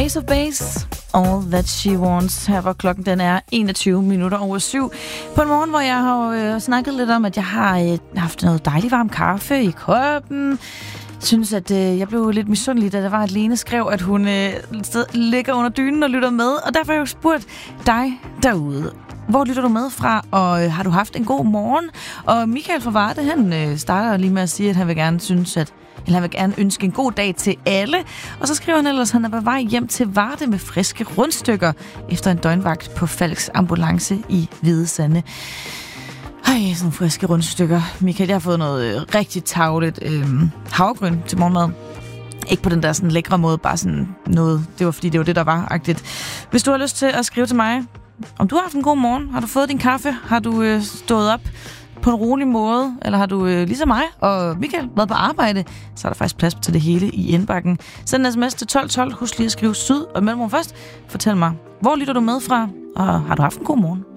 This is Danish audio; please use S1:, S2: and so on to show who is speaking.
S1: Ace of Base, All That She Wants. Her hvor klokken den er 7:21. På en morgen, hvor jeg har snakket lidt om, at jeg har haft noget dejlig varm kaffe i koppen. Synes, at jeg blev lidt misundelig, da der var, at Lene skrev, at hun ligger under dynen og lytter med. Og derfor har jeg jo spurgt dig derude. Hvor lytter du med fra, og har du haft en god morgen? Og Michael fra Varde, han starter lige med at sige, at han vil gerne ønske en god dag til alle. Og så skriver han ellers, at han er på vej hjem til Varde med friske rundstykker efter en døgnvagt på Falks ambulance i Hvide Sande. Ej, sådan nogle friske rundstykker. Michael, jeg har fået noget rigtig tarveligt havregryn til morgenmad. Ikke på den der sådan lækre måde, bare sådan noget. Det var fordi, det var det, der var-agtigt. Hvis du har lyst til at skrive til mig, om du har haft en god morgen, har du fået din kaffe, har du stået op på en rolig måde, eller har du ligesom mig og Michael været på arbejde, så er der faktisk plads til det hele i indbakken. Send en sms til 1212. Husk lige at skrive syd og mellemrum først. Fortæl mig, hvor lytter du med fra, og har du haft en god morgen?